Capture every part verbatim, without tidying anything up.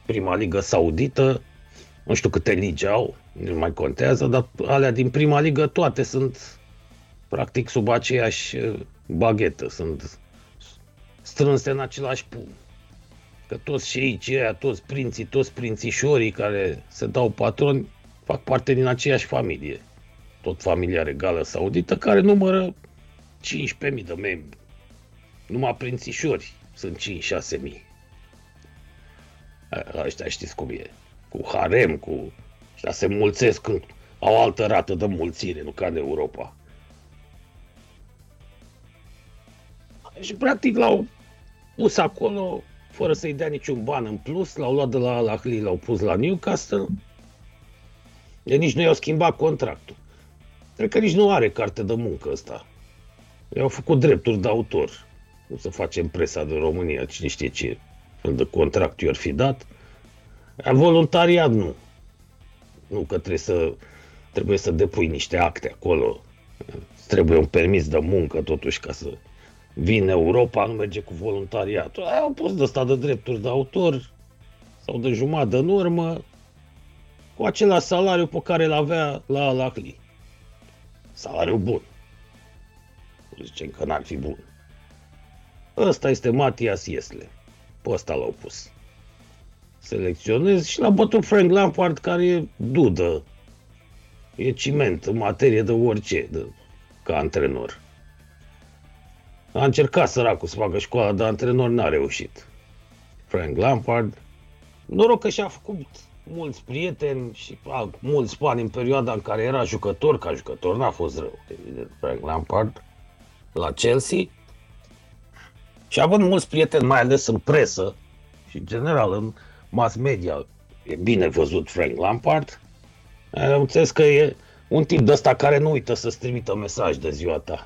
prima ligă saudită, nu știu câte ligi au, nu mai contează, dar alea din prima ligă toate sunt practic sub aceeași baghetă, sunt strânse în același pumn. Că toți șeicii ăia, toți prinții, toți prințișorii care se dau patroni fac parte din aceeași familie. Tot familia regală saudită, care numără cincisprezece mii de membri. Numai prințișori sunt cinci șase mii. Ăștia știți cum e. Cu harem, cu... Ăștia se mulțesc când au altă rată de mulțire, nu ca în Europa. Și practic l-au pus acolo fără să-i dea niciun ban în plus, l-au luat de la Al Ahly, l-au pus la Newcastle. De nici nu i-au schimbat contractul. Cred că nici nu are carte de muncă ăsta. I-au făcut drepturi de autor. Nu se face în presa din România, cine știe ce fel de contract i-or fi dat. Voluntariat nu. Nu că trebuie să, trebuie să depui niște acte acolo. Trebuie un permis de muncă totuși ca să vii în Europa, nu merge cu voluntariatul. Au pus de ăsta de drepturi de autor sau de jumătate în urmă cu același salariu pe care îl avea la Al Ahly. Salariu bun. Zicem că n-ar fi bun. Ăsta este Matias Iesle. Pe ăsta l-au pus. Selecționez și l-a bătut Frank Lampard, care e dudă. E ciment în materie de orice, de, ca antrenor. A încercat săracul să facă școala de antrenor, n-a reușit. Frank Lampard. Noroc că și-a făcut mulți prieteni și a, mulți bani în perioada în care era jucător, ca jucător n-a fost rău, evident, Frank Lampard, la Chelsea. Și având mulți prieteni, mai ales în presă și în general în mass media, e bine văzut Frank Lampard. Am înțeles că e un tip de ăsta care nu uită să-ți trimită mesaj de ziua ta.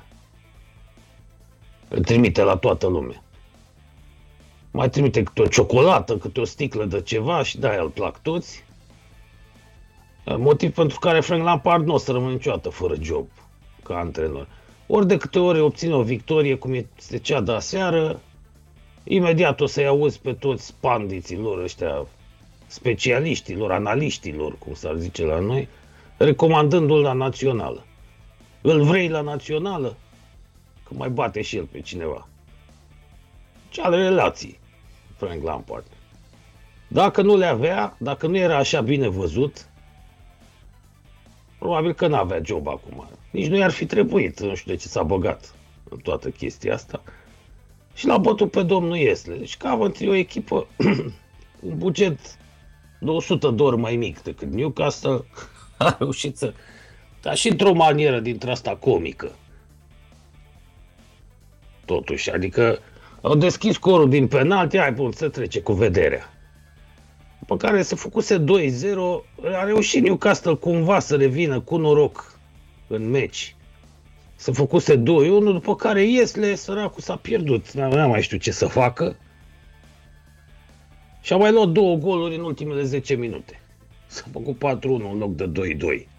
Îl trimite la toată lumea. Mai trimite câte o ciocolată, câte o sticlă de ceva și de-aia îl plac toți. Motiv pentru care Frank Lampard nu o să rămână niciodată fără job ca antrenor. Ori de câte ori obține o victorie, cum este cea de aseară, imediat o să-i auzi pe toți pandiții lor, ăștia specialiștilor, analiștilor, cum s-ar zice la noi, recomandându-l la națională. Îl vrei la națională? Că mai bate și el pe cineva. Ce are relații, Frank Lampard. Dacă nu le avea, dacă nu era așa bine văzut, probabil că n-avea job acum. Nici nu i-ar fi trebuit, nu știu de ce s-a băgat în toată chestia asta. Și l-a bătut pe domnul Iesle. Deci Coventry, o echipă, un buget de o sută de ori mai mic decât Newcastle, a reușit să... Dar și într-o manieră dintre asta comică. Totuși, adică au deschis scorul din penalti, hai bun, se trece cu vederea. După care se făcuse doi zero, a reușit Newcastle cumva să revină cu noroc în meci. Se făcuse doi unu, după care Iesle, săracul, s-a pierdut, n-a mai știu ce să facă. Și a mai luat două goluri în ultimele zece minute. S-a făcut patru unu în loc de doi doi.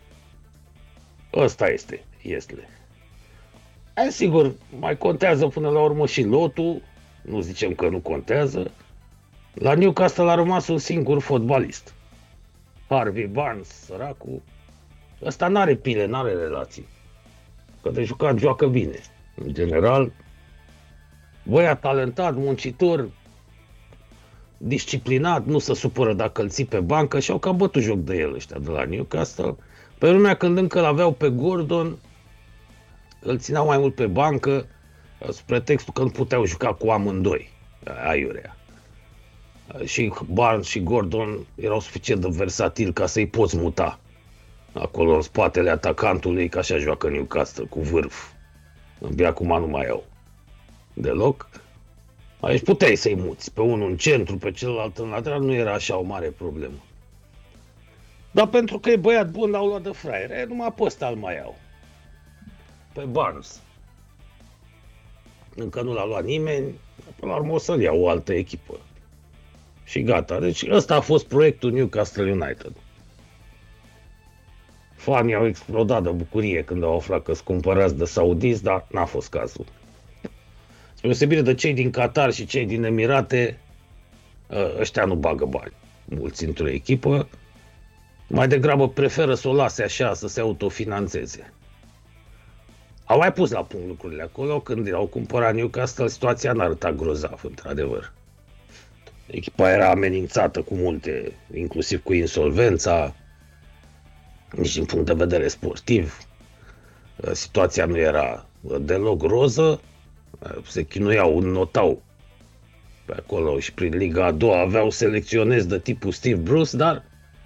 Ăsta este Iesle. E, sigur, mai contează până la urmă și lotul, nu zicem că nu contează. La Newcastle a rămas un singur fotbalist. Harvey Barnes, săracul. Ăsta n-are pile, n-are relații. Că de jucat joacă bine. În general, băiat talentat, muncitor, disciplinat, nu se supără dacă îl ții pe bancă și au cam bătut joc de el ăștia de la Newcastle. Pe lumea când încă l-aveau pe Gordon, îl țineau mai mult pe bancă, sub pretextul că nu puteau juca cu amândoi, aiurea. Și Barnes și Gordon erau suficient de versatili ca să-i poți muta acolo în spatele atacantului, că așa joacă Newcastle, cu vârf. Abia acum nu mai au deloc. Aici puteai să-i muți, pe unul în centru, pe celălalt în lateral, nu era așa o mare problemă. Dar pentru că e băiat bun, l-au luat de fraier. E, numai pe ăsta îl mai au. Pe Barnes. Încă nu l-a luat nimeni, până la urmă o să-l ia o altă echipă. Și gata. Deci ăsta a fost proiectul Newcastle United. Fanii au explodat de bucurie când au aflat că sunt cumpărați de saudiți, dar n-a fost cazul. Spre deosebire de cei din Qatar și cei din Emirate, Ăștia nu bagă bani mulți într-o echipă, mai degrabă preferă să o lase așa, să se autofinanțeze. Au mai pus la punct lucrurile acolo, când au cumpărat Newcastle, situația n-a arătat grozav, într-adevăr. Echipa era amenințată cu multe, inclusiv cu insolvența, nici din punct de vedere sportiv. Situația nu era deloc roză, se chinuiau, înnotau pe acolo și prin Liga a doua aveau selecționezi de tipul Steve Bruce, dar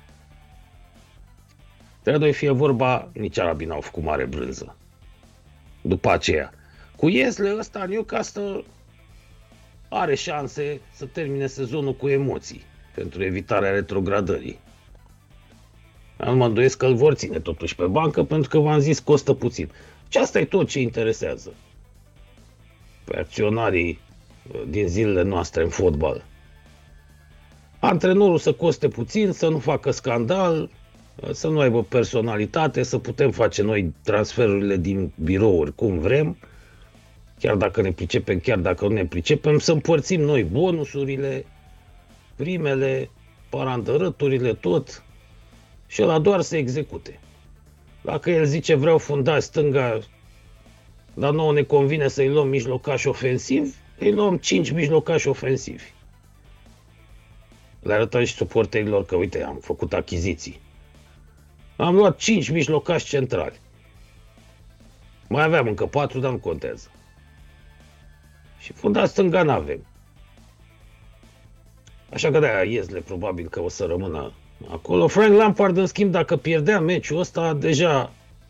trebuie fie vorba, nici arabii n-au făcut mare brânză. După aceea, cu Iesle ăsta, Newcastle are șanse să termine sezonul cu emoții pentru evitarea retrogradării. Nu mă îndoiesc că îl vor ține totuși pe bancă, pentru că v-am zis costă puțin. Și asta e tot ce interesează pe acționarii din zilele noastre în fotbal. Antrenorul să coste puțin, să nu facă scandal, să nu aibă personalitate, să putem face noi transferurile din birouri cum vrem, chiar dacă ne pricepem, chiar dacă nu ne pricepem, să împărțim noi bonusurile, primele, parandărăturile, tot, și ăla doar să execute. Dacă el zice vreau fundaș stânga, dar nouă ne convine să-i luăm mijlocași ofensivi, îi luăm cinci mijlocași ofensivi. Le arătăm și suporterilor că, uite, am făcut achiziții. Am luat cinci mijlocași centrali. Mai aveam încă patru, dar nu contează. Și fundaș stânga n-avem. Așa că de-aia Iesle probabil că o să rămână acolo. Frank Lampard, în schimb, dacă pierdea meciul ăsta, deja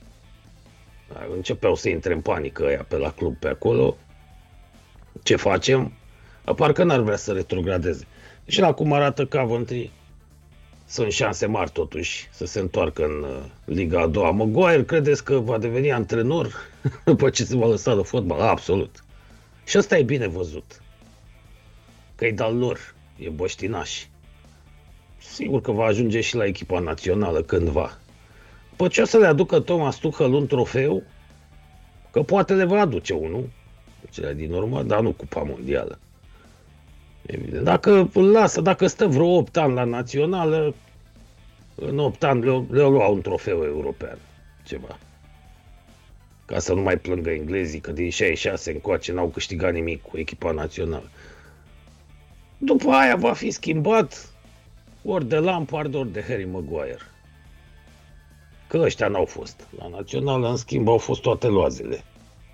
începeau să intre în panică ăia pe la club pe acolo. Ce facem? Parcă n-ar vrea să retrogradeze. Și la cum arată Coventry, sunt șanse mari totuși să se întoarcă în Liga a doua. Maguire, credeți că va deveni antrenor după ce se va lăsa de fotbal? Absolut. Și ăsta e bine văzut. Că e de-al lor, e băștinaș. Sigur că va ajunge și la echipa națională cândva. După ce o să le aducă Thomas Tuchel un trofeu, că poate le va aduce unul, cele din urmă, dar nu Cupa Mondială. Evident. Dacă îl lasă, dacă stă vreo opt ani la națională, în opt ani le-o, le-o lua un trofeu european, ceva. Ca să nu mai plângă englezii că din șaizeci și șase încoace n-au câștigat nimic cu echipa națională. După aia va fi schimbat ori de Lampard, ori de Harry Maguire. Că ăștia n-au fost. La națională, în schimb, au fost toate loazele.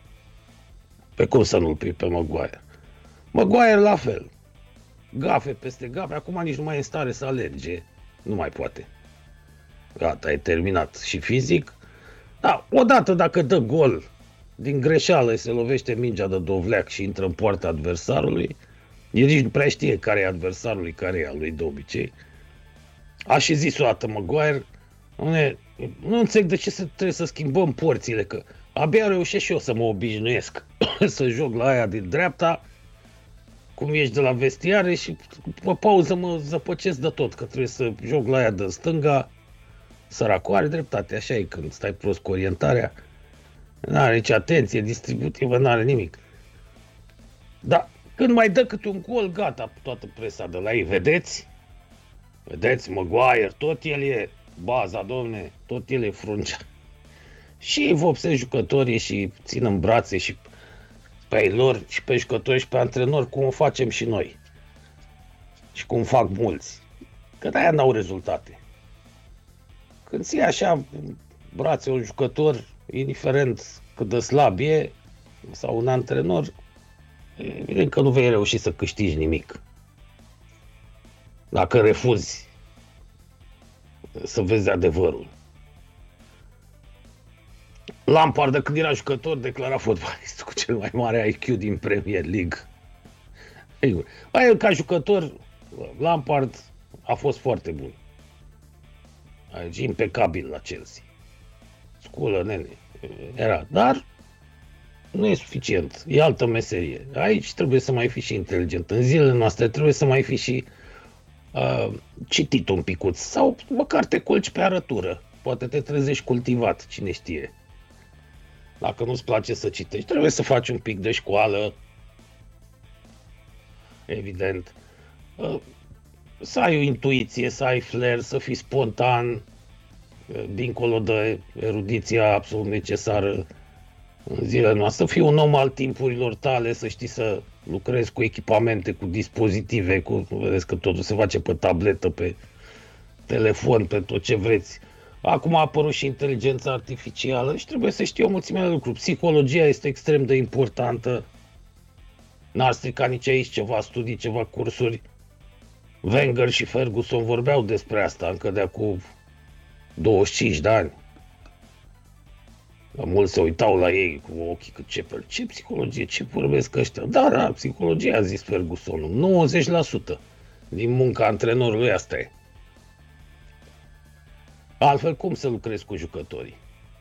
Pe cum să nu-l pui pe Maguire? Maguire la fel. Gafe peste gafe. Acum nici nu mai e în stare să alerge. Nu mai poate. Gata, e terminat. Și fizic. Da, odată dacă dă gol din greșeală, se lovește mingea de dovleac și intră în poarta adversarului, el nici nu prea știe care e adversarului, care e al lui de obicei. A și zis o dată Maguire, nu înțeleg de ce trebuie să schimbăm porțile, că abia reușesc și eu să mă obișnuiesc să joc la aia din dreapta, cum ești de la vestiare, și pe pauză mă zăpăcesc de tot, că trebuie să joc la aia de stânga. Săracul are dreptate, așa e când stai prost cu orientarea. N-are nici atenție distributivă, n-are nimic. Dar când mai dă câte un gol, gata, toată presa de la ei, vedeți? Vedeți, Maguire, tot el e baza, domne, tot el e fruncea. Și vopse jucătorii și țin în brațe și pe ei lor și pe jucători și pe antrenori, cum o facem și noi. Și cum fac mulți. Că de-aia n-au rezultate. Când ții așa în brațe un jucător, indiferent cât de slab e, sau un antrenor, evident că nu vei reuși să câștigi nimic. Dacă refuzi să vezi adevărul. Lampard, când era jucător, declara fotbalistul cu cel mai mare I Q din Premier League. El, ca jucător, Lampard a fost foarte bun. Aici, impecabil la Chelsea. Sculă, nene. Era. Dar nu e suficient. E altă meserie. Aici trebuie să mai fii și inteligent. În zilele noastre trebuie să mai fii și uh, citit un picuț. Sau măcar te culci pe arătură. Poate te trezești cultivat, cine știe. Dacă nu-ți place să citești, trebuie să faci un pic de școală. Evident. Uh, să ai o intuiție, să ai flair, să fii spontan, dincolo de erudiția absolut necesară în zilele noastre, să fii un om al timpurilor tale, să știi să lucrezi cu echipamente, cu dispozitive, cu, vedeți că totul se face pe tabletă, pe telefon, pe tot ce vreți. Acum a apărut și inteligența artificială și trebuie să știi o mulțime de lucruri. Psihologia este extrem de importantă. N-ar strica nici aici ceva studii, ceva cursuri. Wenger și Ferguson vorbeau despre asta încă de acum douăzeci și cinci de ani. Mulți se uitau la ei cu ochii că ce, ce psihologie, ce vorbesc ăștia. Da, da, psihologia, a zis Ferguson, nouăzeci la sută din munca antrenorului asta e. Altfel, cum să lucrezi cu jucătorii?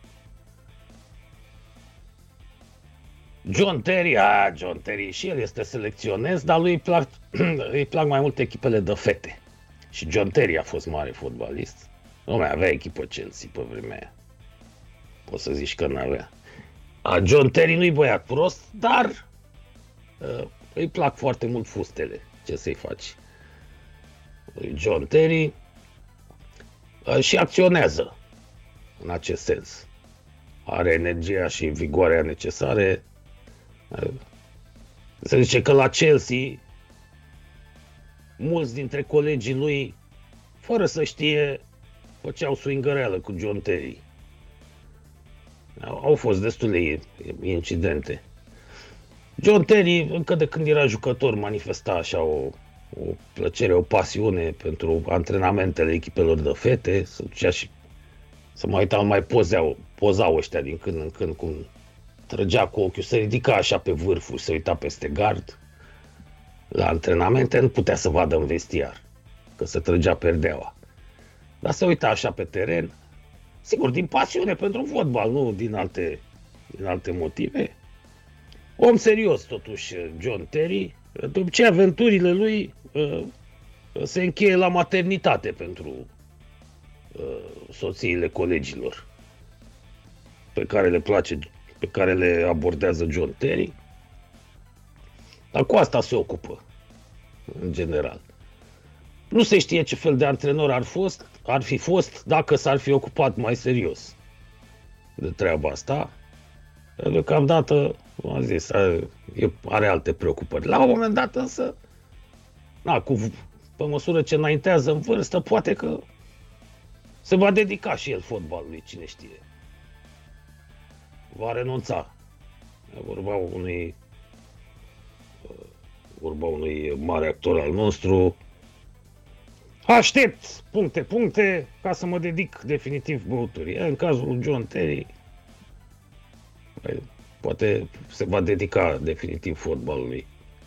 John Terry, a, John Terry, și el este selecționez, dar lui îi plac, îi plac mai mult echipele de fete. Și John Terry a fost mare fotbalist. Nu mai avea echipă Chelsea pe vremea aia. Poți să zici că n-avea. A, John Terry nu-i băiat prost, dar uh, îi plac foarte mult fustele. Ce să-i faci? John Terry uh, și acționează în acest sens. Are energia și vigoarea necesare. Uh, se zice că la Chelsea mulți dintre colegii lui, fără să știe, făceau swingăreală cu John Terry. Au fost destule incidente. John Terry, încă de când era jucător, manifesta așa o, o plăcere, o pasiune pentru antrenamentele echipelor de fete. Se ducea și să mai uitau, mai pozeau, pozau ăștia din când în când, cum trăgea cu ochiul, se ridica așa pe vârful, se uita peste gard. La antrenamente nu putea să vadă în vestiar, că se trăgea perdeaua. Dar se uita așa pe teren, sigur, din pasiune pentru fotbal, nu din alte, din alte motive. Om serios, totuși, John Terry. După ce aventurile lui uh, se încheie la maternitate pentru uh, soțiile colegilor pe care le place, pe care le abordează John Terry. Dar cu asta se ocupă, în general. Nu se știe ce fel de antrenor ar, fost, ar fi fost dacă s-ar fi ocupat mai serios de treaba asta. Deocamdată, cum am zis, are, are alte preocupări. La un moment dat însă, na, cu, pe măsură ce înaintează în vârstă, poate că se va dedica și el fotbalului, cine știe. Va renunța. E vorba unui, vorba unui mare actor al nostru. Aștept puncte, puncte, ca să mă dedic definitiv băuturii. În cazul lui John Terry, poate se va dedica definitiv fotbalului.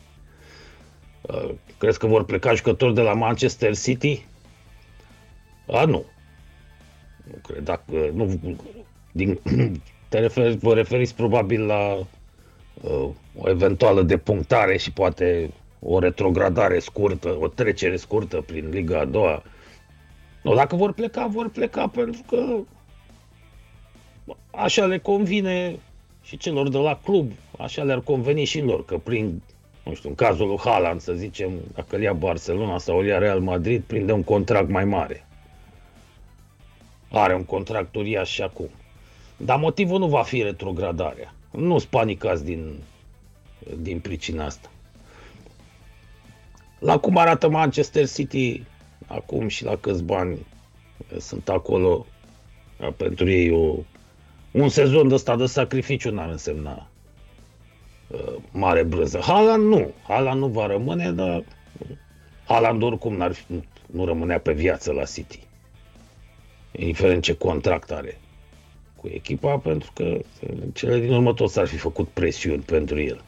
Crezi că vor pleca jucători de la Manchester City? A, nu. Nu cred. Dacă, nu, din, te referi, vă referiți probabil la uh, o eventuală depunctare și poate o retrogradare scurtă, o trecere scurtă prin Liga a doua. Nu, dacă vor pleca, vor pleca pentru că așa le convine și celor de la club, așa le-ar conveni și lor, că prin, nu știu, în cazul lui Haaland, să zicem, dacă îl ia Barcelona sau îl ia Real Madrid, prinde un contract mai mare. Are un contract uriaș și acum. Dar motivul nu va fi retrogradarea. Nu-s panicați din, din pricina asta. La cum arată Manchester City acum și la câți bani sunt acolo, pentru ei o, un sezon de ăsta de sacrificiu n-ar însemna uh, mare brânză. Haaland nu. Haaland nu va rămâne, dar Haaland oricum n-ar fi, nu rămânea pe viață la City. Indiferent ce contract are cu echipa, pentru că cele din urmă tot s-ar fi făcut presiuni pentru el.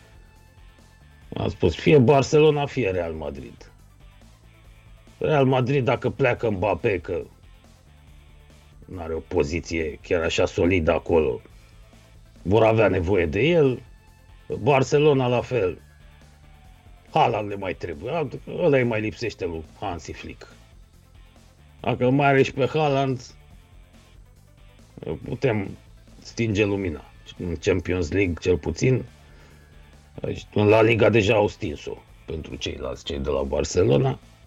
Am spus, fie Barcelona, fie Real Madrid. Real Madrid, dacă pleacă Mbappé, că nu are o poziție chiar așa solidă acolo, vor avea nevoie de el. Barcelona la fel. Haaland le mai trebuie. Ăla îi mai lipsește lui Hansi Flick. Dacă mai are și pe Haaland, putem stinge lumina. În Champions League, cel puțin, în La Liga deja au stins-o pentru ceilalți, cei de la Barcelona.